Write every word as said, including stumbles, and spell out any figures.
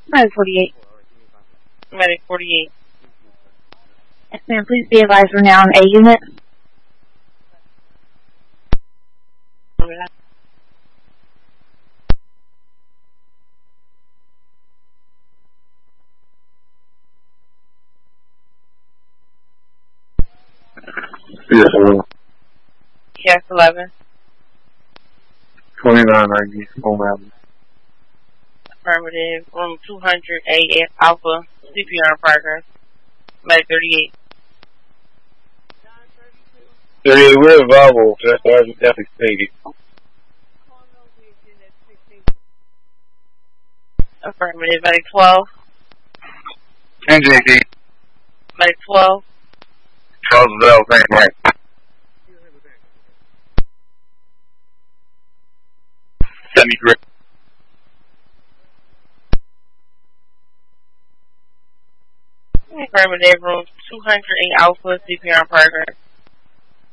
Medic forty-eight. Medic forty-eight. Yes, ma'am. Please be advised we're now on A unit. Yes, hello. Yes, eleven. twenty-nine ninety, Home Avenue. Affirmative. Room two hundred A F Alpha. C P R progress. Medic thirty-eight. thirty-eight, we're available. That's what I definitely stated. Affirmative. Medic twelve. N J D. Medic twelve. Charles Bell, same right. seventy-three. Affirmative. Room two hundred A Alpha. C P R progress.